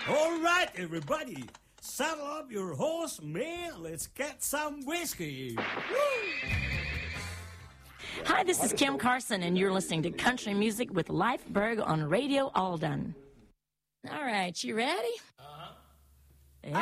All right, everybody. Saddle up your horse, man. Let's get some whiskey. Hi, this is Kim Carson, and you're listening to Country Music with Leif Berg on Radio Alden. All right, you ready? Uh-huh.